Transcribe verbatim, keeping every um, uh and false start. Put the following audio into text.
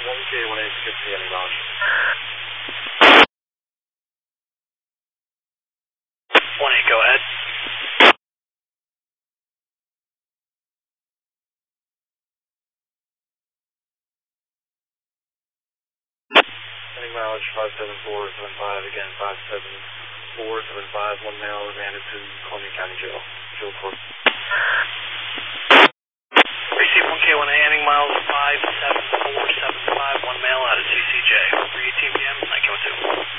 one K one eight six any knowledge. one eight, go ahead. Any mileage five seven four seven five, again five seven four seven five, one male remanded to Columbia County Jail. Jail Court. Receive one K one A, ending miles five seven four seven five, one male out of C C J. three eighteen P M, nine K one two.